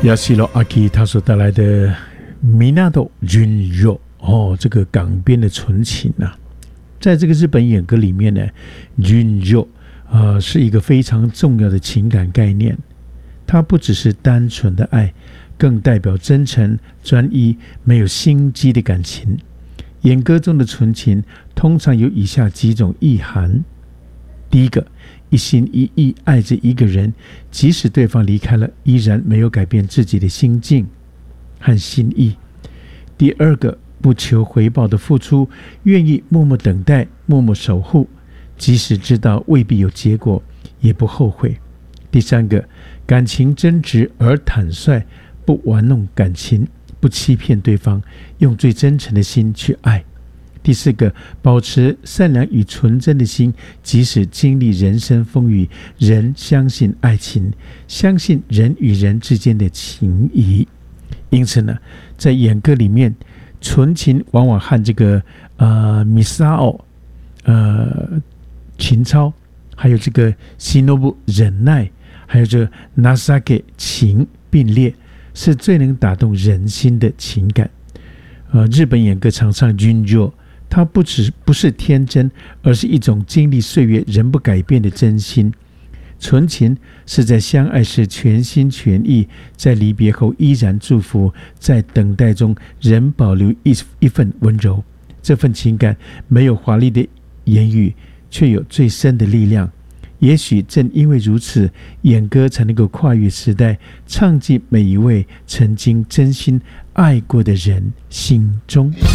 亚西罗阿基他所带来的米纳多君若这个港边的纯情啊，在这个日本演歌里面呢，君若是一个非常重要的情感概念。它不只是单纯的爱，更代表真诚、专一、没有心机的感情。演歌中的纯情通常有以下几种意涵：第一个，一心一意爱着一个人，即使对方离开了，依然没有改变自己的心境和心意。第二个，不求回报的付出，愿意默默等待，默默守护，即使知道未必有结果，也不后悔。第三个，感情真挚而坦率，不玩弄感情，不欺骗对方，用最真诚的心去爱。第四个，保持善良与纯真的心，即使经历人生风雨，仍相信爱情，相信人与人之间的情谊。因此呢，在演歌里面，纯情往往和这个米沙奥情操，还有这个西诺布忍耐，还有这个 Nasake 情并列，是最能打动人心的情感。日本演歌常唱君若，它不是天真，而是一种经历岁月仍不改变的真心。纯情是在相爱时全心全意，在离别后依然祝福，在等待中仍保留一份温柔。这份情感没有华丽的言语，却有最深的力量。也许正因为如此，演歌才能够跨越时代，唱进每一位曾经真心爱过的人心中。